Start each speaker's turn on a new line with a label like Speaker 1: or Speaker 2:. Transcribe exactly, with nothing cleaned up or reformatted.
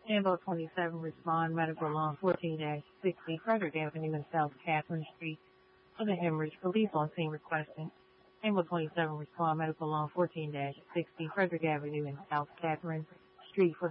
Speaker 1: Ambo twenty-seven respond medical law fourteen sixty Frederick Avenue and South Catherine Street for the hemorrhage. Police on scene requesting. Ambo twenty-seven respond medical law fourteen sixty Frederick Avenue and South Catherine Street for